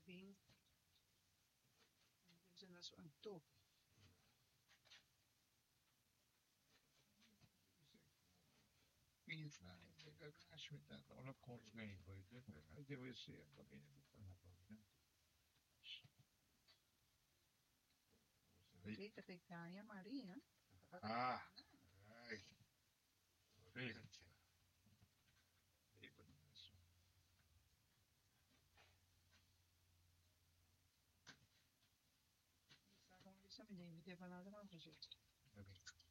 living and gives us one too. Ona konuşmayı koydu. Hadi bir şey yapalım. Rita Tectania Maria. Ah, ay. Fíjate. Sa mi devi parlare con gente.